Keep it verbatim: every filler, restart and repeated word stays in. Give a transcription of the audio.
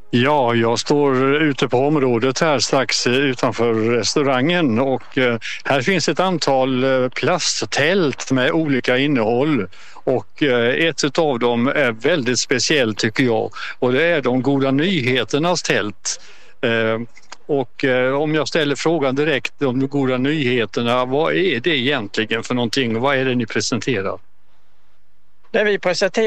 Ja, jag står ute på området här strax utanför restaurangen och här finns ett antal plasttält med olika innehåll och ett av dem är väldigt speciellt tycker jag och det är de goda nyheternas tält. Och om jag ställer frågan direkt om de goda nyheterna, vad är det egentligen för någonting och vad är det ni presenterar? Det vi presenterar